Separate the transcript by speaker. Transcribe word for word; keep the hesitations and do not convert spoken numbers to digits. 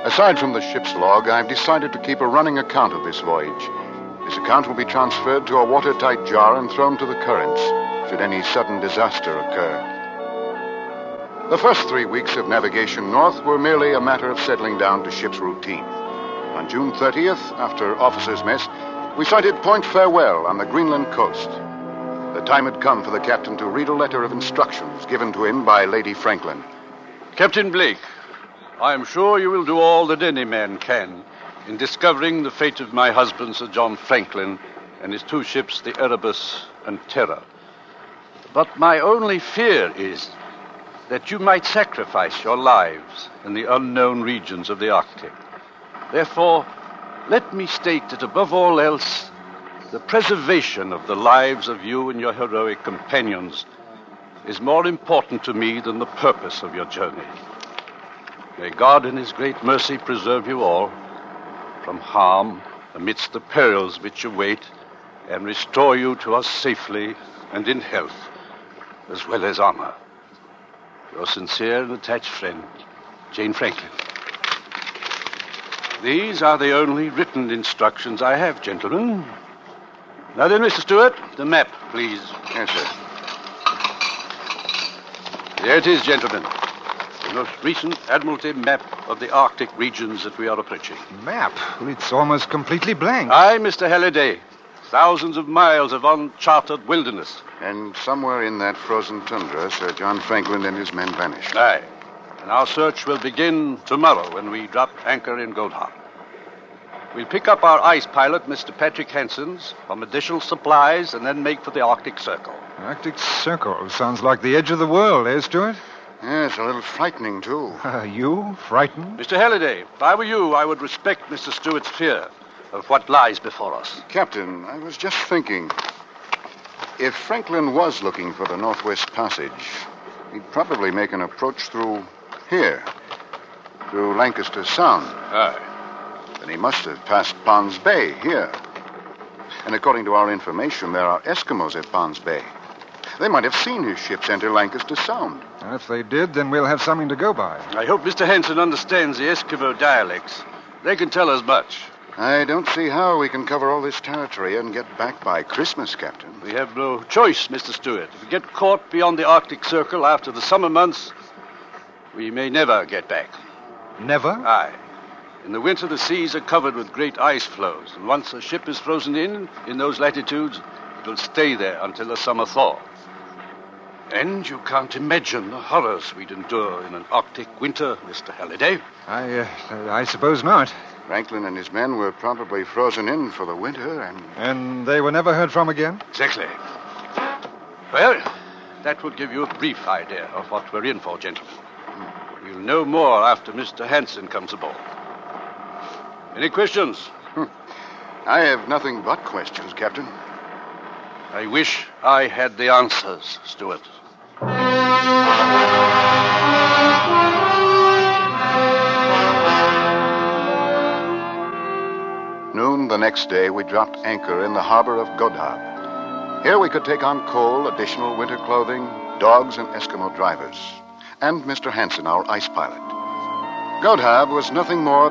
Speaker 1: Aside from the ship's log, I've decided to keep a running account of this voyage. This account will be transferred to a watertight jar and thrown to the currents, should any sudden disaster occur. The first three weeks of navigation north were merely a matter of settling down to ship's routine. On June thirtieth, after officers' mess, we sighted Point Farewell on the Greenland coast. The time had come for the captain to read a letter of instructions given to him by Lady Franklin.
Speaker 2: Captain Blake, I am sure you will do all that any man can in discovering the fate of my husband, Sir John Franklin, and his two ships, the Erebus and Terror. But my only fear is that you might sacrifice your lives in the unknown regions of the Arctic. Therefore, let me state that above all else, the preservation of the lives of you and your heroic companions is more important to me than the purpose of your journey. May God in his great mercy preserve you all from harm amidst the perils which await, and restore you to us safely and in health, as well as honor. Your sincere and attached friend, Jane Franklin. These are the only written instructions I have, gentlemen. Now then, Mister Stewart, the map, please.
Speaker 1: Yes, sir.
Speaker 2: Here it is, gentlemen. The most recent Admiralty map of the Arctic regions that we are approaching.
Speaker 3: Map? Well, it's almost completely blank.
Speaker 2: Aye, Mister Halliday. Thousands of miles of uncharted wilderness.
Speaker 1: And somewhere in that frozen tundra, Sir John Franklin and his men vanished.
Speaker 2: Aye. And our search will begin tomorrow when we drop anchor in Goldhart. We'll pick up our ice pilot, Mister Patrick Hanson's, from additional supplies, and then make for the Arctic Circle.
Speaker 3: Arctic Circle? Sounds like the edge of the world, eh, Stuart?
Speaker 1: Yes, a little frightening, too.
Speaker 3: Uh, you? Frightened?
Speaker 2: Mister Halliday, if I were you, I would respect Mister Stewart's fear of what lies before us.
Speaker 1: Captain, I was just thinking. If Franklin was looking for the Northwest Passage, he'd probably make an approach through here, through Lancaster Sound.
Speaker 2: Aye.
Speaker 1: Then he must have passed Ponds Bay here. And according to our information, there are Eskimos at Ponds Bay. They might have seen his ships enter Lancaster Sound.
Speaker 3: And if they did, then we'll have something to go by.
Speaker 2: I hope Mister Hanson understands the Eskimo dialects. They can tell us much.
Speaker 1: I don't see how we can cover all this territory and get back by Christmas, Captain.
Speaker 2: We have no choice, Mister Stewart. If we get caught beyond the Arctic Circle after the summer months, we may never get back.
Speaker 3: Never?
Speaker 2: Aye. In the winter, the seas are covered with great ice flows, and once a ship is frozen in, in those latitudes, it will stay there until the summer thaw. And you can't imagine the horrors we'd endure in an Arctic winter, Mister Halliday.
Speaker 3: I, uh, I suppose not.
Speaker 1: Franklin and his men were probably frozen in for the winter, and...
Speaker 3: And they were never heard from again?
Speaker 2: Exactly. Well, that would give you a brief idea of what we're in for, gentlemen. We'll know more after Mister Hanson comes aboard. Any questions?
Speaker 1: I have nothing but questions, Captain.
Speaker 2: I wish I had the answers, Stewart.
Speaker 1: Noon the next day, we dropped anchor in the harbor of Godhav. Here we could take on coal, additional winter clothing, dogs, and Eskimo drivers, and Mister Hanson, our ice pilot. Godhav was nothing more